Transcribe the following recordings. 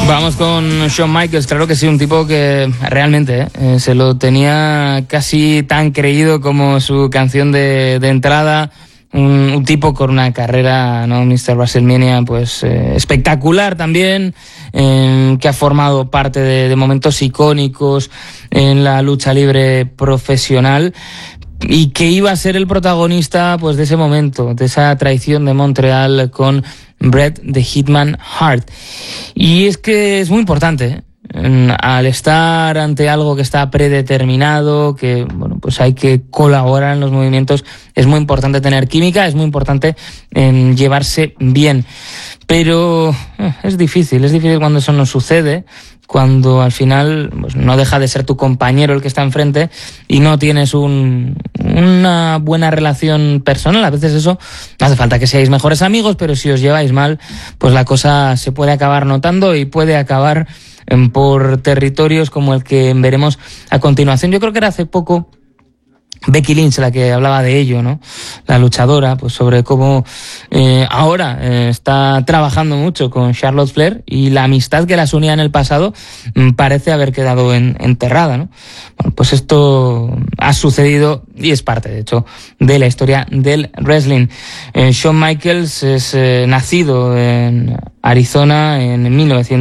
Vamos con Shawn Michaels, claro que sí, un tipo que realmente se lo tenía casi tan creído como su canción de entrada. Un tipo con una carrera, ¿no? Mr. WrestleMania, pues espectacular también, que ha formado parte de momentos icónicos en la lucha libre profesional y que iba a ser el protagonista, pues, de ese momento, de esa traición de Montreal con Bret the Hitman Hart. Y es que es muy importante, al estar ante algo que está predeterminado, que bueno, pues hay que colaborar en los movimientos, es muy importante tener química, es muy importante llevarse bien. Pero es difícil cuando eso no sucede, cuando al final pues, no deja de ser tu compañero el que está enfrente y no tienes una buena relación personal. A veces eso no hace falta que seáis mejores amigos, pero si os lleváis mal, pues la cosa se puede acabar notando y puede acabar por territorios como el que veremos a continuación. Yo creo que era hace poco Becky Lynch la que hablaba de ello, ¿no? La luchadora, pues sobre cómo ahora está trabajando mucho con Charlotte Flair y la amistad que las unía en el pasado parece haber quedado enterrada, ¿no? Bueno, pues esto ha sucedido y es parte, de hecho, de la historia del wrestling. Shawn Michaels es nacido en Arizona en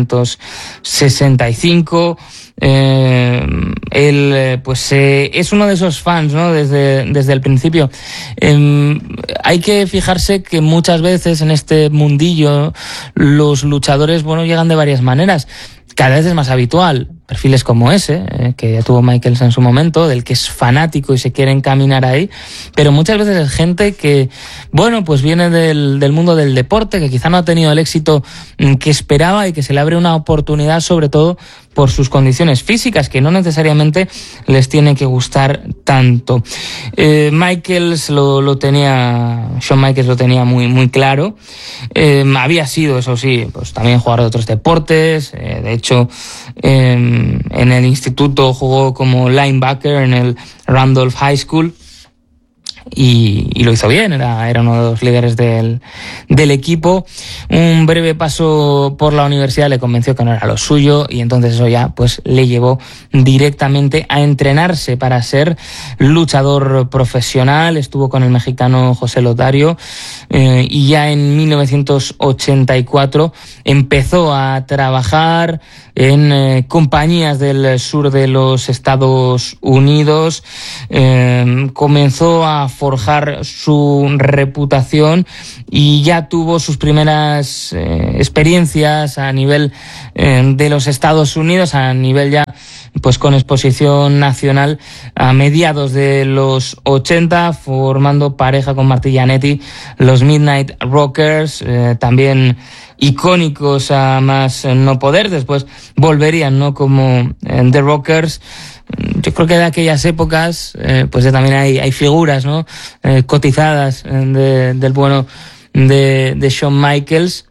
1965. Él pues es uno de esos fans, ¿no? Desde el principio. Hay que fijarse que muchas veces en este mundillo los luchadores, bueno, llegan de varias maneras. Cada vez es más habitual perfiles como ese, que ya tuvo Michaels en su momento, del que es fanático y se quiere encaminar ahí, pero muchas veces es gente que, bueno, pues viene del mundo del deporte, que quizá no ha tenido el éxito que esperaba y que se le abre una oportunidad, sobre todo por sus condiciones físicas, que no necesariamente les tiene que gustar tanto. Shawn Michaels lo tenía muy, muy claro. Había sido, eso sí, pues también jugador de otros deportes. De hecho, en el instituto jugó como linebacker en el Randolph High School. Y lo hizo bien, era uno de los líderes del equipo. Un breve paso por la universidad le convenció que no era lo suyo y entonces eso ya pues le llevó directamente a entrenarse para ser luchador profesional. Estuvo con el mexicano José Lotario y ya en 1984 empezó a trabajar en compañías del sur de los Estados Unidos. Comenzó a forjar su reputación y ya tuvo sus primeras experiencias a nivel de los Estados Unidos, a nivel ya pues con exposición nacional a mediados de los 80, formando pareja con Marty Jannetty, los Midnight Rockers, también icónicos a más no poder. Después volverían, ¿no? Como The Rockers. Yo creo que de aquellas épocas pues también hay figuras, ¿no? Cotizadas del bueno de Shawn Michaels.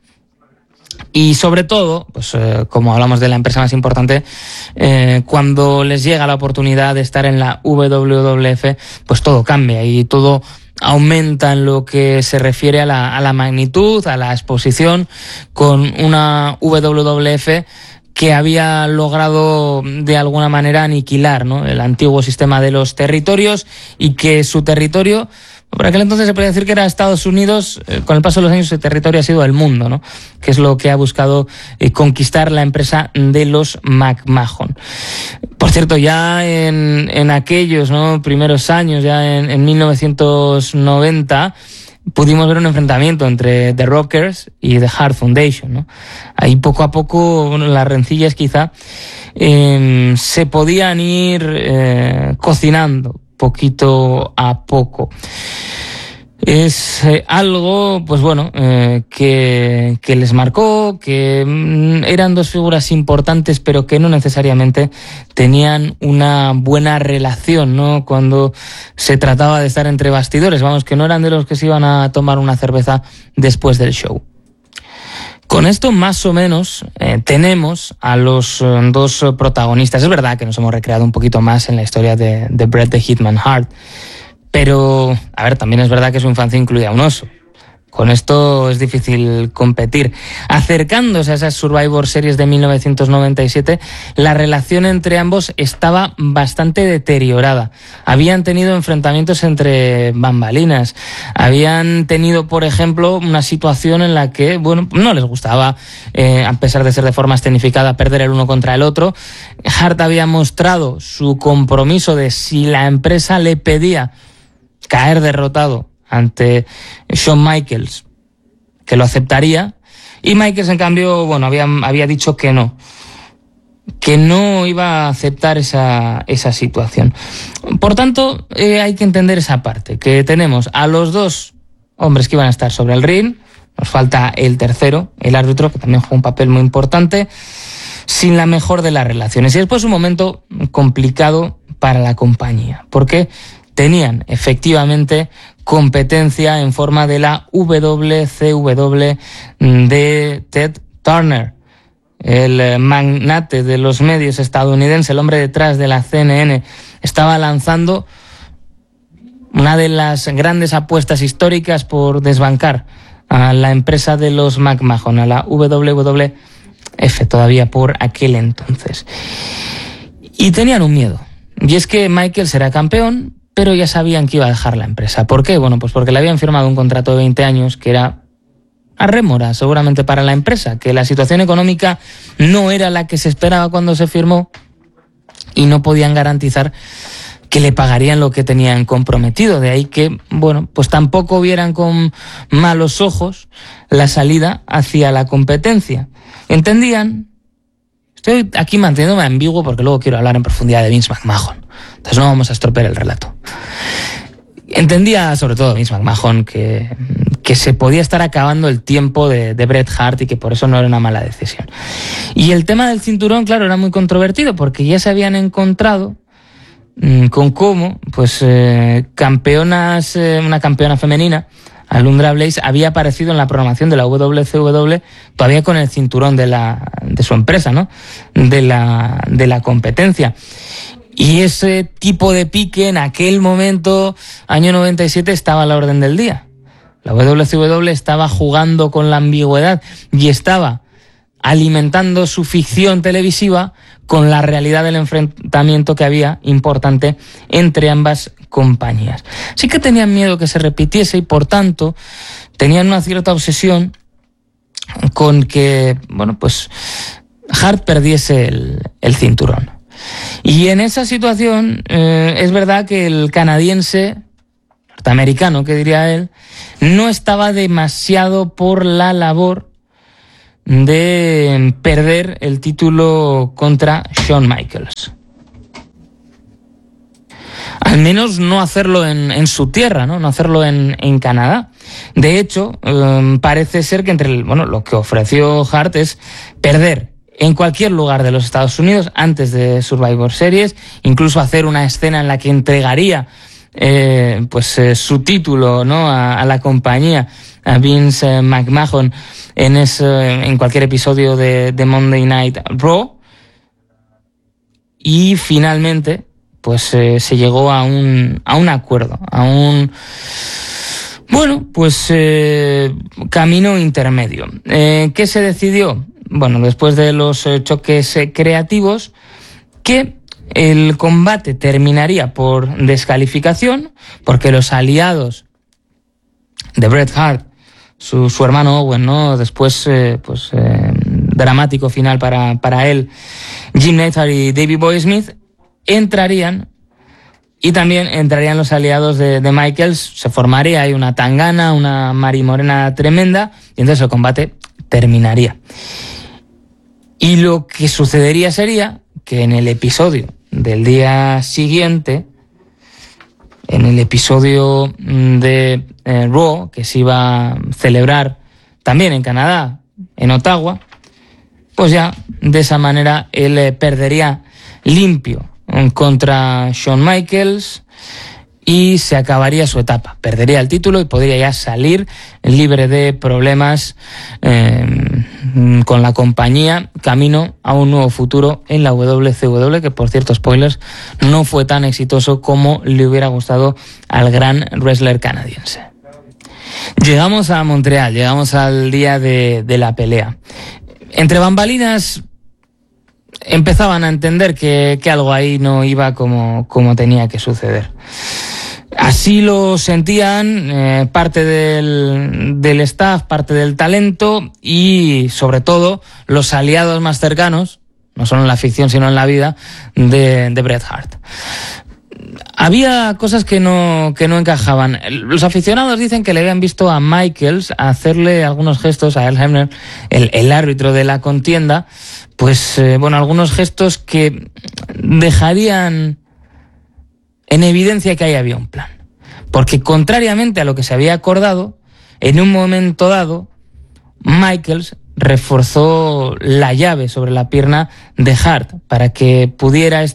Y sobre todo, pues como hablamos de la empresa más importante, cuando les llega la oportunidad de estar en la WWF, pues todo cambia y todo aumenta en lo que se refiere a la magnitud, a la exposición, con una WWF que había logrado de alguna manera aniquilar, ¿no? El antiguo sistema de los territorios y que su territorio, por aquel entonces se podía decir que era Estados Unidos, con el paso de los años su territorio ha sido el mundo, ¿no? Que es lo que ha buscado conquistar la empresa de los McMahon. Por cierto, ya en aquellos, ¿no? primeros años, ya en 1990, pudimos ver un enfrentamiento entre The Rockers y The Hart Foundation, ¿no? Ahí poco a poco, bueno, las rencillas quizá se podían ir cocinando poquito a poco. Es algo, pues bueno, que les marcó, que eran dos figuras importantes, pero que no necesariamente tenían una buena relación, ¿no? Cuando se trataba de estar entre bastidores, vamos, que no eran de los que se iban a tomar una cerveza después del show. Con esto, más o menos, tenemos a los dos protagonistas. Es verdad que nos hemos recreado un poquito más en la historia de Bret the Hitman Hart, pero, a ver, también es verdad que su infancia incluía un oso. con esto es difícil competir. Acercándose a esas Survivor Series de 1997, la relación entre ambos estaba bastante deteriorada. Habían tenido enfrentamientos entre bambalinas. Habían tenido, por ejemplo, una situación en la que, bueno, no les gustaba, a pesar de ser de forma escenificada, perder el uno contra el otro. Hart había mostrado su compromiso de si la empresa le pedía caer derrotado ante Shawn Michaels, que lo aceptaría, y Michaels, en cambio, bueno, había dicho que no iba a aceptar esa situación. Por tanto, hay que entender esa parte, que tenemos a los dos hombres que iban a estar sobre el ring, nos falta el tercero, el árbitro, que también juega un papel muy importante, sin la mejor de las relaciones. Y después un momento complicado para la compañía, porque tenían efectivamente competencia en forma de la WCW de Ted Turner, el magnate de los medios estadounidense, el hombre detrás de la CNN. Estaba lanzando una de las grandes apuestas históricas por desbancar a la empresa de los McMahon, a la WWF, todavía por aquel entonces. Y tenían un miedo, y es que Michael será campeón, pero ya sabían que iba a dejar la empresa. ¿Por qué? Bueno, pues porque le habían firmado un contrato de 20 años que era a rémora, seguramente, para la empresa, que la situación económica no era la que se esperaba cuando se firmó y no podían garantizar que le pagarían lo que tenían comprometido. De ahí que, bueno, pues tampoco vieran con malos ojos la salida hacia la competencia. Entendían, estoy aquí manteniéndome ambiguo porque luego quiero hablar en profundidad de Vince McMahon, entonces no vamos a estropear el relato. Entendía, sobre todo Vince McMahon, que se podía estar acabando el tiempo de Bret Hart y que por eso no era una mala decisión. Y el tema del cinturón, claro, era muy controvertido porque ya se habían encontrado con cómo, pues, una campeona femenina, Alundra Blaze, había aparecido en la programación de la WCW todavía con el cinturón de su empresa, ¿no? De la competencia. Y ese tipo de pique en aquel momento, año 97, estaba a la orden del día. La WCW estaba jugando con la ambigüedad y estaba alimentando su ficción televisiva con la realidad del enfrentamiento que había importante entre ambas compañías. Sí que tenían miedo que se repitiese y, por tanto, tenían una cierta obsesión con que, bueno, pues Hart perdiese el cinturón. Y en esa situación es verdad que el canadiense, norteamericano, que diría él, no estaba demasiado por la labor de perder el título contra Shawn Michaels. Al menos no hacerlo en su tierra, no hacerlo en Canadá. De hecho, parece ser que lo que ofreció Hart es perder en cualquier lugar de los Estados Unidos antes de Survivor Series, incluso hacer una escena en la que entregaría su título, ¿no?, a la compañía, a Vince McMahon, en cualquier episodio de Monday Night Raw. Y finalmente, pues se llegó a un acuerdo, camino intermedio. ¿Qué se decidió? Bueno, después de los choques creativos, que el combate terminaría por descalificación, porque los aliados de Bret Hart, su hermano Owen, ¿no?, después, dramático final para él, Jim Neidhart y Davey Boy Smith, entrarían, y también entrarían los aliados de Michaels. Se formaría ahí una tangana, una marimorena tremenda, y entonces el combate terminaría. Y lo que sucedería sería que en el episodio del día siguiente, en el episodio de Raw, que se iba a celebrar también en Canadá, en Ottawa, pues ya de esa manera él perdería limpio contra Shawn Michaels y se acabaría su etapa. Perdería el título y podría ya salir libre de problemas con la compañía, camino a un nuevo futuro en la WCW, que, por cierto, spoilers, no fue tan exitoso como le hubiera gustado al gran wrestler canadiense. Llegamos a Montreal, llegamos al día de la pelea. Entre bambalinas empezaban a entender que algo ahí no iba como tenía que suceder. Así lo sentían parte del staff, parte del talento y sobre todo los aliados más cercanos, no solo en la ficción sino en la vida, de Bret Hart. Había cosas que no encajaban. Los aficionados dicen que le habían visto a Michaels hacerle algunos gestos a Earl Hebner, el árbitro de la contienda, pues algunos gestos que dejarían en evidencia que ahí había un plan. Porque contrariamente a lo que se había acordado, en un momento dado, Michaels reforzó la llave sobre la pierna de Hart para que pudiera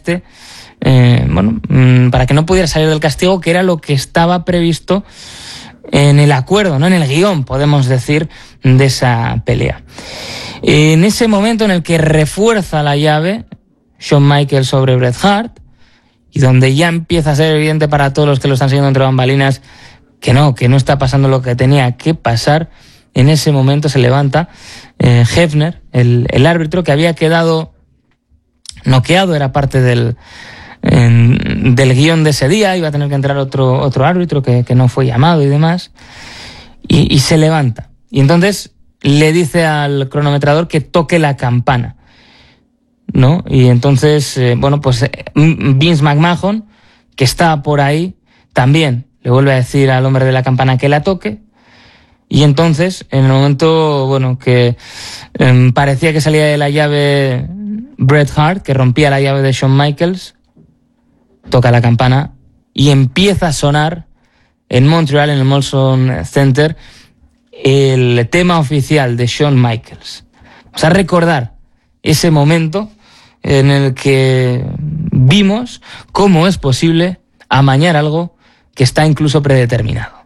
para que no pudiera salir del castigo, que era lo que estaba previsto en el acuerdo, no en el guión, podemos decir, de esa pelea. En ese momento en el que refuerza la llave Shawn Michaels sobre Bret Hart, y donde ya empieza a ser evidente para todos los que lo están siguiendo entre bambalinas que no está pasando lo que tenía que pasar, en ese momento se levanta Hebner, el árbitro que había quedado noqueado, era parte del guión de ese día, iba a tener que entrar otro árbitro que no fue llamado y demás, y se levanta. Y entonces le dice al cronometrador que toque la campana, ¿no? Y entonces, Vince McMahon, que está por ahí, también le vuelve a decir al hombre de la campana que la toque. Y entonces, en el momento, que parecía que salía de la llave Bret Hart, que rompía la llave de Shawn Michaels, toca la campana y empieza a sonar en Montreal, en el Molson Center, el tema oficial de Shawn Michaels. Vamos a recordar ese momento en el que vimos cómo es posible amañar algo que está incluso predeterminado.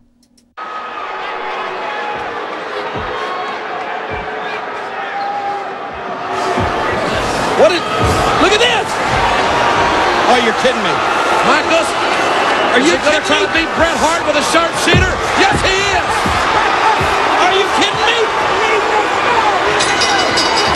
Look at this! Oh, you're kidding me. Michaels, are you going to try to beat Bret Hart with a sharpshooter? Yes, he is!